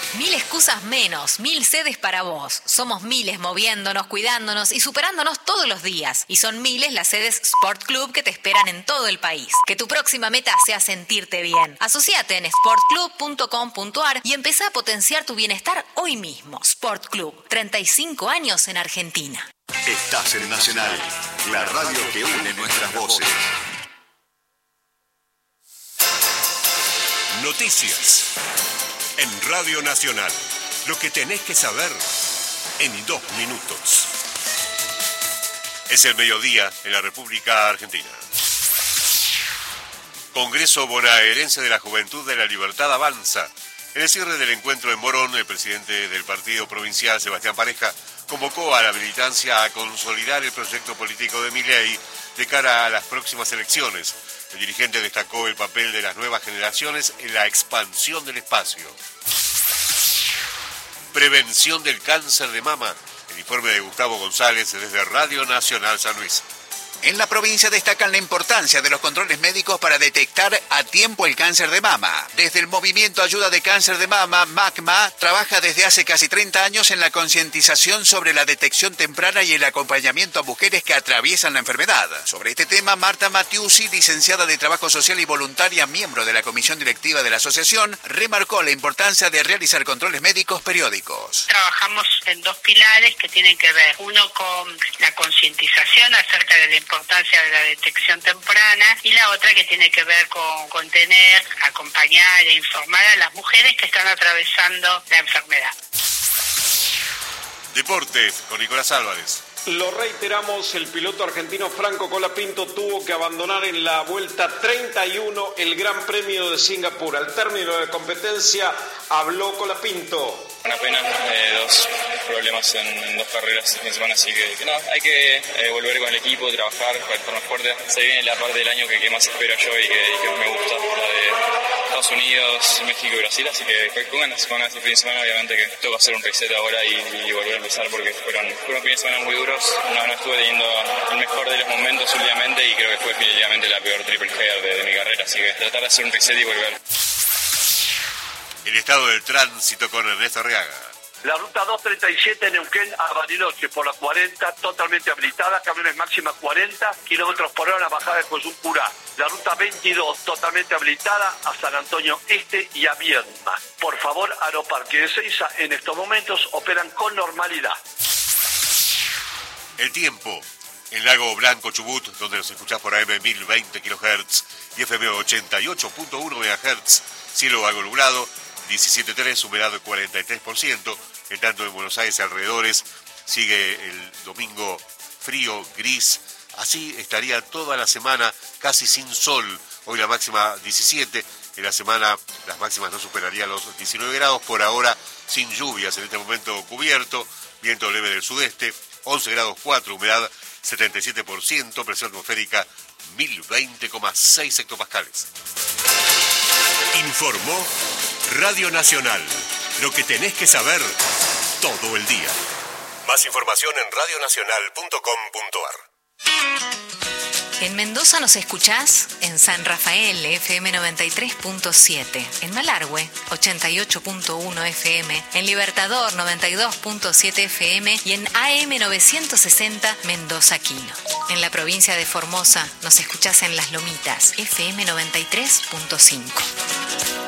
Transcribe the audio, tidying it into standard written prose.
1000 excusas menos, 1000 sedes para vos. Somos miles moviéndonos, cuidándonos y superándonos todos los días. Y son miles las sedes Sport Club que te esperan en todo el país. Que tu próxima meta sea sentirte bien. Asociate en sportclub.com.ar y empezá a potenciar tu bienestar hoy mismo. Sport Club, 35 años en Argentina. Estás en Nacional, la radio que une nuestras voces. Noticias en Radio Nacional. Lo que tenés que saber en 2 minutos. Es el mediodía en la República Argentina. Congreso Bonaerense de la Juventud de la Libertad avanza. En el cierre del encuentro en Morón, el presidente del partido provincial, Sebastián Pareja, convocó a la militancia a consolidar el proyecto político de Milei de cara a las próximas elecciones. El dirigente destacó el papel de las nuevas generaciones en la expansión del espacio. Prevención del cáncer de mama. El informe de Gustavo González desde Radio Nacional San Luis. En la provincia destacan la importancia de los controles médicos para detectar a tiempo el cáncer de mama. Desde el Movimiento Ayuda de Cáncer de Mama, MACMA, trabaja desde hace casi 30 años en la concientización sobre la detección temprana y el acompañamiento a mujeres que atraviesan la enfermedad. Sobre este tema, Marta Matiusi, licenciada de Trabajo Social y voluntaria, miembro de la comisión directiva de la asociación, remarcó la importancia de realizar controles médicos periódicos. Trabajamos en 2 pilares que tienen que ver, uno con la concientización acerca de la importancia de la detección temprana y la otra que tiene que ver con contener, acompañar e informar a las mujeres que están atravesando la enfermedad. Deportes con Nicolás Álvarez. Lo reiteramos, el piloto argentino Franco Colapinto tuvo que abandonar en la vuelta 31 el Gran Premio de Singapur. Al término de la competencia habló Colapinto. Una pena, 2 problemas en 2 carreras este fin de semana, así que no, hay que volver con el equipo, trabajar, estar más fuerte. Se viene la parte del año que más espero yo y que más me gusta, la de Estados Unidos, México y Brasil, así que con ganas este fin de semana. Obviamente que tengo que hacer un reset ahora y volver a empezar porque fueron fines de semana muy duros. No estuve teniendo el mejor de los momentos últimamente y creo que fue definitivamente la peor triple header de mi carrera, así que tratar de hacer un reset y volver. El estado del tránsito con Ernesto Arriaga. La ruta 237 Neuquén a Bariloche por la 40 totalmente habilitada, camiones máxima 40 km/h, bajada de Coyuncurá. La ruta 22 totalmente habilitada a San Antonio Este y a Viedma. Por favor, Aeroparque de Ezeiza en estos momentos operan con normalidad. El tiempo. En Lago Blanco, Chubut, donde nos escuchás por AM 1020 kHz y FM 88.1 MHz, cielo algo nublado, 17.3, humedad 43%. En tanto en Buenos Aires alrededores sigue el domingo frío, gris. Así estaría toda la semana casi sin sol. Hoy la máxima 17. En la semana las máximas no superarían los 19 grados. Por ahora sin lluvias, en este momento cubierto. Viento leve del sudeste. 11 grados 4, humedad 77%. Presión atmosférica 1020,6 hectopascales. Informó Radio Nacional. Lo que tenés que saber todo el día. Más información en radionacional.com.ar. En Mendoza nos escuchás en San Rafael, FM 93.7, en Malargüe, 88.1 FM, en Libertador, 92.7 FM y en AM 960 Mendoza Quino. En la provincia de Formosa nos escuchás en Las Lomitas, FM 93.5.